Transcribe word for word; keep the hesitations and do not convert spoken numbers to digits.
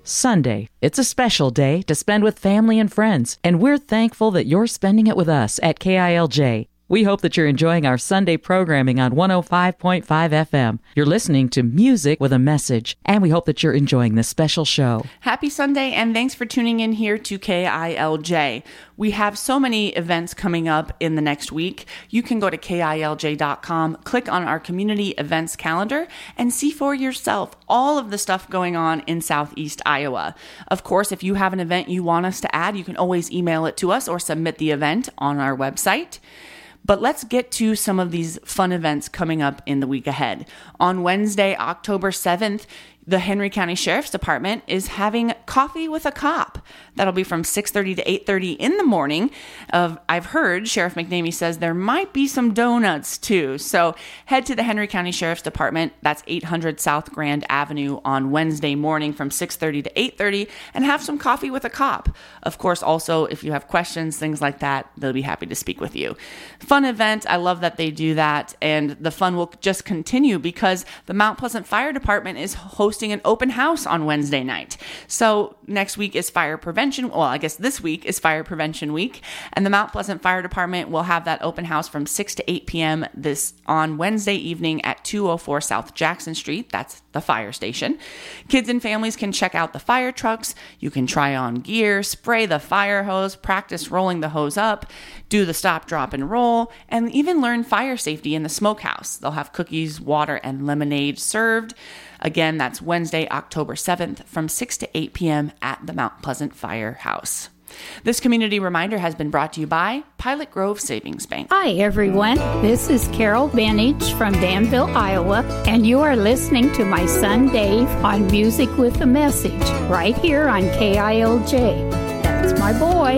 Sunday. It's a special day to spend with family and friends, and we're thankful that you're spending it with us at K I L J. We hope that you're enjoying our Sunday programming on one oh five point five F M. You're listening to Music with a Message, and we hope that you're enjoying this special show. Happy Sunday, and thanks for tuning in here to K I L J. We have so many events coming up in the next week. You can go to K I L J dot com, click on our community events calendar, and see for yourself all of the stuff going on in Southeast Iowa. Of course, if you have an event you want us to add, you can always email it to us or submit the event on our website. But let's get to some of these fun events coming up in the week ahead. On Wednesday, October seventh, the Henry County Sheriff's Department is having Coffee with a Cop. That'll be from six thirty to eight thirty in the morning. Uh, I've heard Sheriff McNamee says there might be some donuts too. So head to the Henry County Sheriff's Department. That's eight hundred South Grand Avenue on Wednesday morning from six thirty to eight thirty and have some coffee with a cop. Of course, also, if you have questions, things like that, they'll be happy to speak with you. Fun event. I love that they do that. And the fun will just continue because the Mount Pleasant Fire Department is hosting an open house on Wednesday night. So next week is fire prevention. Well, I guess this week is fire prevention week, and the Mount Pleasant Fire Department will have that open house from six to eight p.m. this on Wednesday evening at two oh four South Jackson Street. That's the fire station. Kids and families can check out the fire trucks. You can try on gear, spray the fire hose, practice rolling the hose up, do the stop, drop, and roll, and even learn fire safety in the smokehouse. They'll have cookies, water, and lemonade served. Again, that's Wednesday, October seventh from six to eight p.m. at the Mount Pleasant Firehouse. This community reminder has been brought to you by Pilot Grove Savings Bank. Hi, everyone. This is Carol Benich from Danville, Iowa, and you are listening to my son Dave on Music with a Message right here on K I L J. That's my boy.